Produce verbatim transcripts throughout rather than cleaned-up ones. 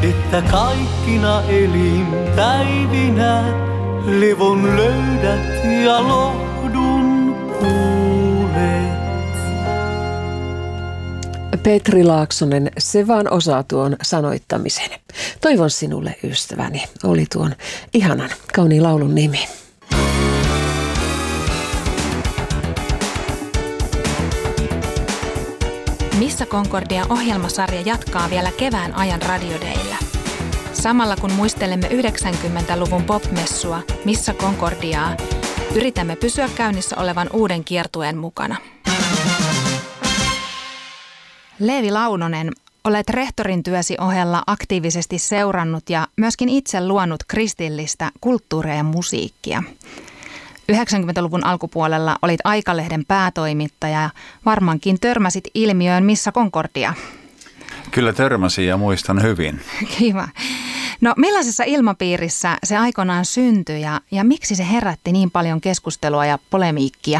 että kaikkina elinpäivinä levon löydät ja lohdun kuulet. Petri Laaksonen, se vaan osaa tuon sanoittamisen. Toivon sinulle, ystäväni, oli tuon ihanan kauniin laulun nimi. Missä Concordia-ohjelmasarja jatkaa vielä kevään ajan radiodeillä. Samalla kun muistelemme yhdeksänkymmentäluvun popmessua Missä Concordiaa, yritämme pysyä käynnissä olevan uuden kiertueen mukana. Leevi Launonen, olet rehtorin työsi ohella aktiivisesti seurannut ja myöskin itse luonut kristillistä kulttuuria ja musiikkia. yhdeksänkymmentäluvun alkupuolella olit Aikalehden päätoimittaja ja varmaankin törmäsit ilmiöön Missä Concordia. Kyllä törmäsin ja muistan hyvin. Kiva. No millaisessa ilmapiirissä se aikoinaan syntyi ja, ja miksi se herätti niin paljon keskustelua ja polemiikkia?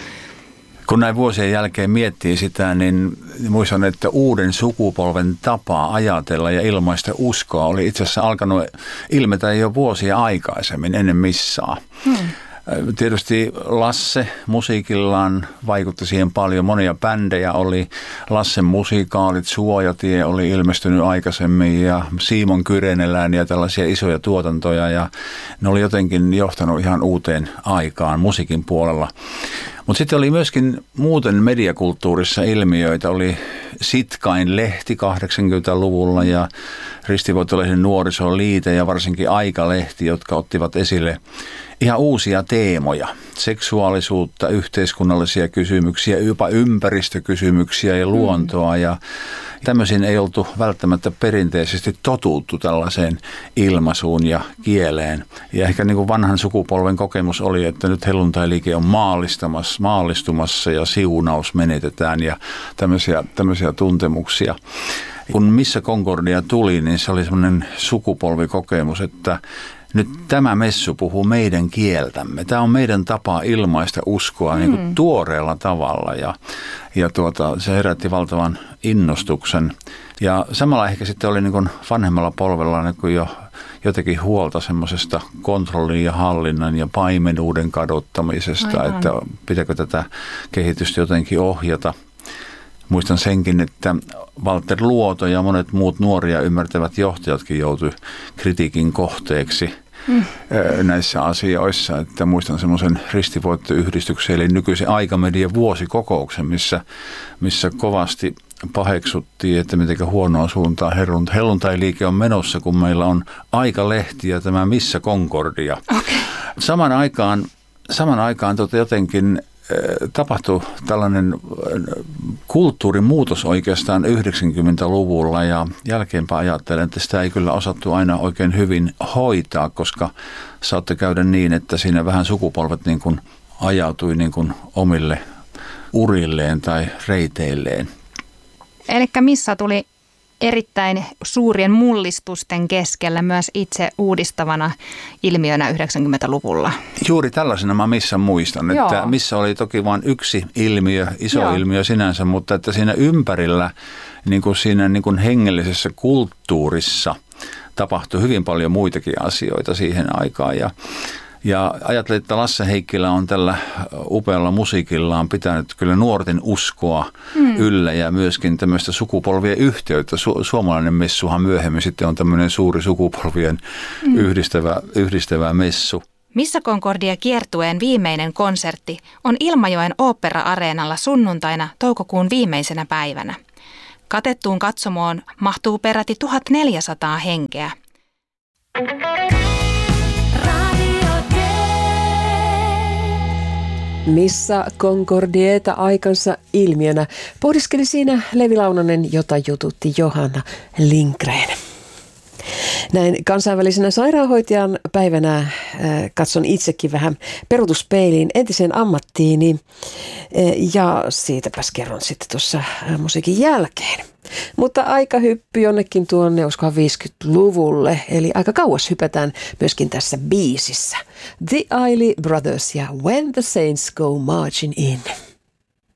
Kun näin vuosien jälkeen miettii sitä, niin muistan, että uuden sukupolven tapa ajatella ja ilmaista uskoa oli itse asiassa alkanut ilmetä jo vuosia aikaisemmin ennen missaa. Hmm. Tietysti Lasse musiikillaan vaikutti siihen paljon. Monia bändejä oli. Lassen musikaalit, Suojatie oli ilmestynyt aikaisemmin ja Simon Kyrenelään ja tällaisia isoja tuotantoja. Ja ne oli jotenkin johtanut ihan uuteen aikaan musiikin puolella. Mutta sitten oli myöskin muuten mediakulttuurissa ilmiöitä. Oli Sitkain lehti kahdeksankymmentäluvulla ja Ristivoitolehden nuorisoliite ja varsinkin Aikalehti, jotka ottivat esille ihan uusia teemoja. Seksuaalisuutta, yhteiskunnallisia kysymyksiä, jopa ympäristökysymyksiä ja luontoa. Ja tämmöisiin ei oltu välttämättä perinteisesti totuttu tällaiseen ilmaisuun ja kieleen. Ja ehkä niin kuin vanhan sukupolven kokemus oli, että nyt helluntailiike on maallistamassa, maallistumassa ja siunaus menetetään ja tämmöisiä, tämmöisiä tuntemuksia. Kun Missä Concordia tuli, niin se oli semmoinen sukupolvikokemus, että nyt tämä messu puhuu meidän kieltämme. Tämä on meidän tapa ilmaista uskoa mm. niin kuin tuoreella tavalla ja, ja tuota, se herätti valtavan innostuksen. Ja samalla ehkä sitten oli niin kuin vanhemmalla polvella niin kuin jo jotenkin huolta semmoisesta kontrollin ja hallinnan ja paimenuuden kadottamisesta, aivan, että pitääkö tätä kehitystä jotenkin ohjata. Muistan senkin, että Walter Luoto ja monet muut nuoria ymmärtävät johtajatkin joutui kritiikin kohteeksi mm. näissä asioissa. Että muistan semmoisen ristivoittoyhdistyksen eli nykyisen Aikamedia vuosikokouksen, missä, missä kovasti paheksuttiin, että miten huonoa suuntaan helluntailiike on menossa, kun meillä on Aikalehti ja tämä Missä Concordia. Okay. Saman aikaan, saman aikaan tota jotenkin tapahtui tällainen kulttuurimuutos oikeastaan yhdeksänkymmentäluvulla ja jälkeenpäin ajattelen, että sitä ei kyllä osattu aina oikein hyvin hoitaa, koska saatte käydä niin, että siinä vähän sukupolvet niin kuin ajautui niin kuin omille urilleen tai reiteilleen. Elikkä missä tuli erittäin suurien mullistusten keskellä myös itse uudistavana ilmiönä yhdeksänkymmentäluvulla. Juuri tällaisena mä missä muistan, Joo. että missä oli toki vain yksi ilmiö, iso Joo. ilmiö sinänsä, mutta että siinä ympärillä, niin kuin siinä niin kuin hengellisessä kulttuurissa tapahtui hyvin paljon muitakin asioita siihen aikaan ja Ja ajattelin, että Lasse Heikkilä on tällä upealla musiikillaan pitänyt kyllä nuorten uskoa mm. yllä ja myöskin tämmöistä sukupolvien yhteyttä. Su- suomalainen messuhan myöhemmin sitten on tämmöinen suuri sukupolvien mm. yhdistävä, yhdistävä messu. Missä Concordia kiertueen viimeinen konsertti on Ilmajoen Ooppera-areenalla sunnuntaina toukokuun viimeisenä päivänä. Katettuun katsomoon mahtuu peräti tuhatneljäsataa henkeä. Missä Concordieta aikansa ilmiönä pohdiskeli siinä Leevi Launonen, jota jututti Johanna Lindgren. Näin kansainvälisenä sairaanhoitajan päivänä äh, katson itsekin vähän peruutuspeiliin entiseen ammattiini äh, ja siitäpäs kerron sitten tuossa äh, musiikin jälkeen. Mutta aika hyppy jonnekin tuonne, olisikohan viisikymmentäluvulle, eli aika kauas hypätään myöskin tässä biisissä. The Isley Brothers ja When the Saints Go Marching In.